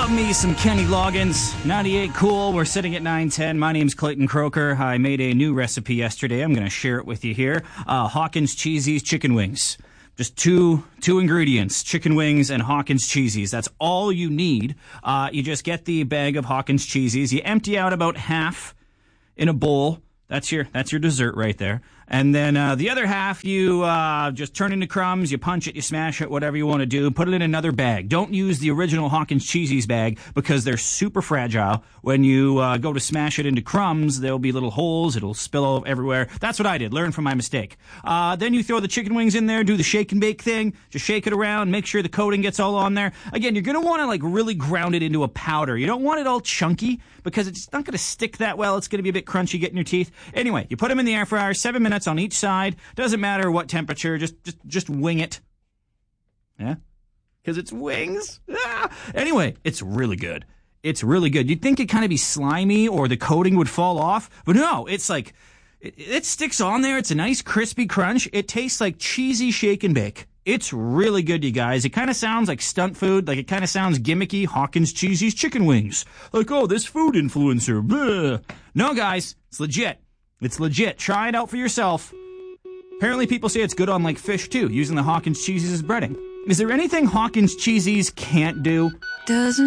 Love me some Kenny Loggins. 98 Cool. We're sitting at 9:10. My name's Clayton Croker. I made a new recipe yesterday. I'm going to share it with you here. Hawkins Cheesies chicken wings. Just two ingredients, chicken wings and Hawkins Cheesies. That's all you need. You just get the bag of Hawkins Cheesies. You empty out about half in a bowl. That's your dessert right there. And then the other half, you just turn into crumbs, you punch it, you smash it, whatever you want to do. Put it in another bag. Don't use the original Hawkins Cheesies bag because they're super fragile. When you go to smash it into crumbs, there'll be little holes. It'll spill everywhere. That's what I did. Learn from my mistake. Then you throw the chicken wings in there, do the shake and bake thing. Just shake it around, make sure the coating gets all on there. Again, you're going to want to like really ground it into a powder. You don't want it all chunky because it's not going to stick that well. It's going to be a bit crunchy getting your teeth. Anyway, you put them in the air fryer, 7 minutes on each side. Doesn't matter what temperature. Just wing it. Yeah? Because it's wings. Ah! Anyway, it's really good. It's really good. You'd think it'd kind of be slimy or the coating would fall off. But no, it's like, it sticks on there. It's a nice crispy crunch. It tastes like cheesy shake and bake. It's really good, you guys. It kind of sounds like stunt food. Like, it kind of sounds gimmicky. Hawkins Cheesies chicken wings. Like, oh, this food influencer. Blah. No, guys. It's legit. It's legit. Try it out for yourself. Apparently people say it's good on like fish too, using the Hawkins Cheesies as breading. Is there anything Hawkins Cheesies can't do? Doesn't